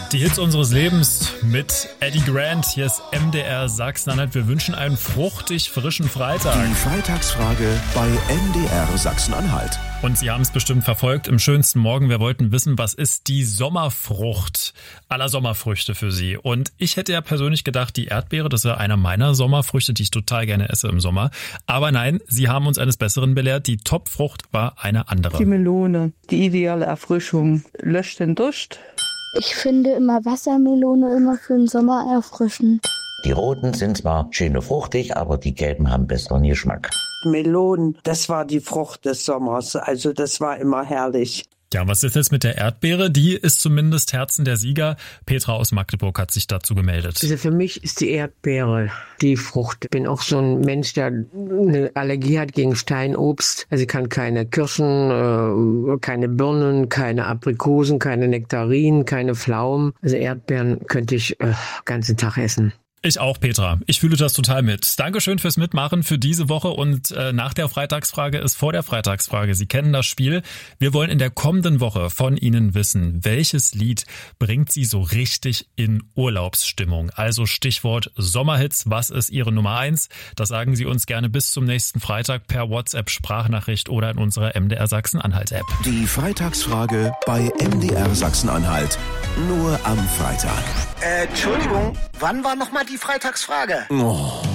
Die Hits unseres Lebens mit Eddie Grant. Hier ist MDR Sachsen-Anhalt. Wir wünschen einen fruchtig frischen Freitag. Die Freitagsfrage bei MDR Sachsen-Anhalt. Und Sie haben es bestimmt verfolgt im schönsten Morgen. Wir wollten wissen, was ist die Sommerfrucht aller Sommerfrüchte für Sie? Und ich hätte ja persönlich gedacht, die Erdbeere, das ist ja einer meiner Sommerfrüchte, die ich total gerne esse im Sommer. Aber nein, Sie haben uns eines Besseren belehrt. Die Topfrucht war eine andere. Die Melone, die ideale Erfrischung, löscht den Durst. Ich finde immer Wassermelone immer für den Sommer erfrischend. Die roten sind zwar schön und fruchtig, aber die gelben haben besseren Geschmack. Melonen, das war die Frucht des Sommers, also das war immer herrlich. Ja, was ist jetzt mit der Erdbeere? Die ist zumindest Herzen der Sieger. Petra aus Magdeburg hat sich dazu gemeldet. Also für mich ist die Erdbeere die Frucht. Ich bin auch so ein Mensch, der eine Allergie hat gegen Steinobst. Also ich kann keine Kirschen, keine Birnen, keine Aprikosen, keine Nektarinen, keine Pflaumen. Also Erdbeeren könnte ich ganzen Tag essen. Ich auch, Petra. Ich fühle das total mit. Dankeschön fürs Mitmachen für diese Woche und nach der Freitagsfrage ist vor der Freitagsfrage. Sie kennen das Spiel. Wir wollen in der kommenden Woche von Ihnen wissen, welches Lied bringt Sie so richtig in Urlaubsstimmung? Also Stichwort Sommerhits. Was ist Ihre Nummer 1? Das sagen Sie uns gerne bis zum nächsten Freitag per WhatsApp-Sprachnachricht oder in unserer MDR Sachsen-Anhalt-App. Die Freitagsfrage bei MDR Sachsen-Anhalt. Nur am Freitag. Entschuldigung, wann war nochmal die Freitagsfrage? Oh.